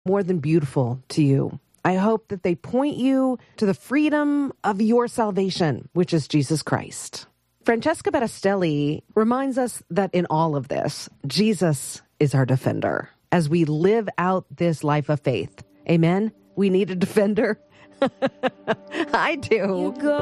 more than beautiful to you. I hope that they point you to the freedom of your salvation, which is Jesus Christ. Francesca Battistelli reminds us that in all of this, Jesus is our defender as we live out this life of faith. Amen? We need a defender. I do.